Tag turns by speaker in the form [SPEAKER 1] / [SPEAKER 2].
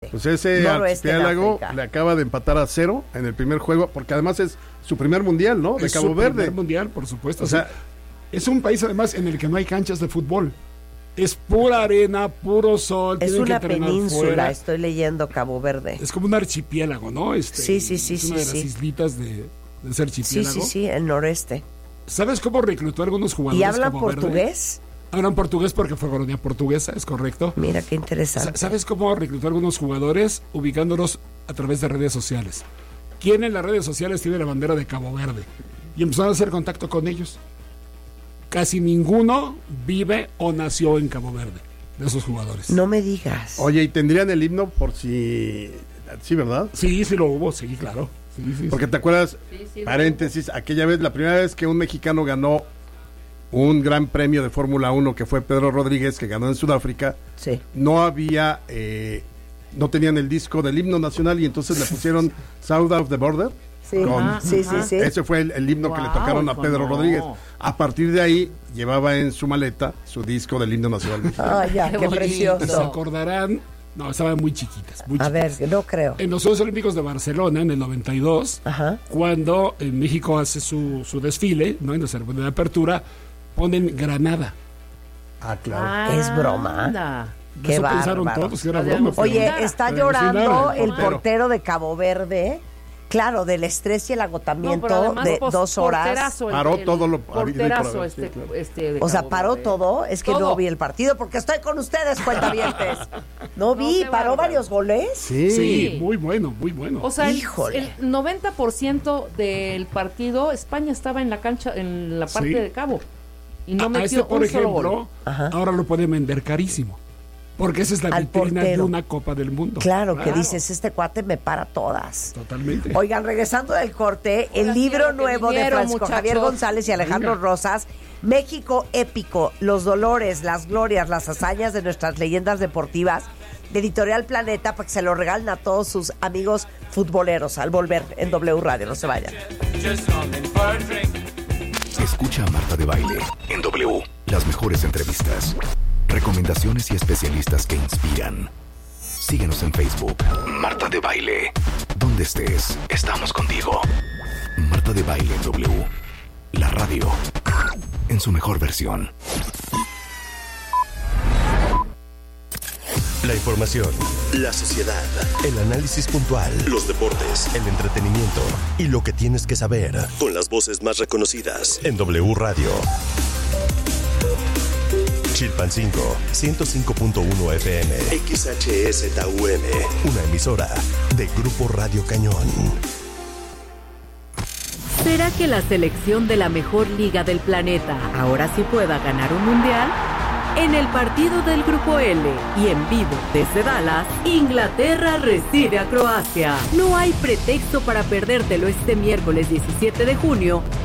[SPEAKER 1] Pues ese archipiélago le acaba de empatar a 0 en el primer juego, porque además es su primer mundial, ¿no? De
[SPEAKER 2] es
[SPEAKER 1] Cabo Verde.
[SPEAKER 2] Primer mundial, por supuesto. O sea, es un país además en el que no hay canchas de fútbol. Es pura arena, puro sol.
[SPEAKER 3] Es una península, estoy leyendo Cabo Verde.
[SPEAKER 2] Es como un archipiélago, ¿no?
[SPEAKER 3] Sí.
[SPEAKER 2] Es una de las islitas de ese archipiélago.
[SPEAKER 3] Sí, el noreste.
[SPEAKER 2] ¿Sabes cómo reclutó a algunos jugadores?
[SPEAKER 3] ¿Y hablan portugués?
[SPEAKER 2] Hablan portugués porque fue colonia portuguesa, es correcto.
[SPEAKER 3] Mira qué interesante.
[SPEAKER 2] ¿Sabes cómo reclutó a algunos jugadores? Ubicándolos a través de redes sociales. ¿Quién en las redes sociales tiene la bandera de Cabo Verde? Y empezaron a hacer contacto con ellos. Casi ninguno vive o nació en Cabo Verde, de esos jugadores.
[SPEAKER 3] No me digas.
[SPEAKER 1] Oye, ¿y tendrían el himno por si... Sí, ¿verdad?
[SPEAKER 2] Sí lo hubo, sí, claro. Sí,
[SPEAKER 1] porque te acuerdas, paréntesis, aquella vez, la primera vez que un mexicano ganó un gran premio de Fórmula 1, que fue Pedro Rodríguez, que ganó en Sudáfrica, no había, no tenían el disco del himno nacional y entonces le pusieron South of the Border.
[SPEAKER 3] Sí.
[SPEAKER 1] Ese fue el himno que le tocaron a Pedro Rodríguez. A partir de ahí, llevaba en su maleta su disco del himno nacional.
[SPEAKER 3] Qué precioso.
[SPEAKER 2] Se acordarán, estaban muy chiquitas. A
[SPEAKER 3] ver, no creo.
[SPEAKER 2] En los Juegos Olímpicos de Barcelona, en el 92, cuando en México hace su desfile, ¿no? En la ceremonia de apertura, ponen Granada.
[SPEAKER 1] Claro.
[SPEAKER 3] Es broma. Qué
[SPEAKER 2] pensaron todos que era broma.
[SPEAKER 3] Oye, está llorando el portero de Cabo Verde. Claro, del estrés y el agotamiento de 2 horas.
[SPEAKER 1] Paró todo lo...
[SPEAKER 3] Porterazo o sea, paró todo. Es que no vi el partido porque estoy con ustedes, cuentavientes. No vi, paró varios goles.
[SPEAKER 2] Sí, muy bueno, muy bueno.
[SPEAKER 4] O sea, el 90% del partido, España estaba en la cancha, en la parte de Cabo. Y no metió
[SPEAKER 2] por
[SPEAKER 4] un solo
[SPEAKER 2] ejemplo,
[SPEAKER 4] gol.
[SPEAKER 2] Ahora lo pueden vender carísimo. Porque esa es la vitrina de una Copa del Mundo.
[SPEAKER 3] Claro, que dices, este cuate me para todas.
[SPEAKER 2] Totalmente.
[SPEAKER 3] Oigan, regresando del corte, el libro nuevo de Francisco Javier González y Alejandro Rosas, México épico, los dolores, las glorias, las hazañas de nuestras leyendas deportivas, de Editorial Planeta, para que se lo regalen a todos sus amigos futboleros al volver en W Radio. No se vayan.
[SPEAKER 5] Escucha a Marta de Baile en W. Las mejores entrevistas, recomendaciones y especialistas que inspiran. Síguenos en Facebook. Marta de Baile. Donde estés, estamos contigo. Marta de Baile en W. La radio en su mejor versión.
[SPEAKER 6] La información, la sociedad, el análisis puntual, los deportes, el entretenimiento y lo que tienes que saber con las voces más reconocidas en W Radio. Chilpancingo, 105.1 FM, XHSTUM, una emisora de Grupo Radio Cañón.
[SPEAKER 7] ¿Será que la selección de la mejor liga del planeta ahora sí pueda ganar un mundial? En el partido del Grupo L y en vivo desde Dallas, Inglaterra recibe a Croacia. No hay pretexto para perdértelo este miércoles 17 de junio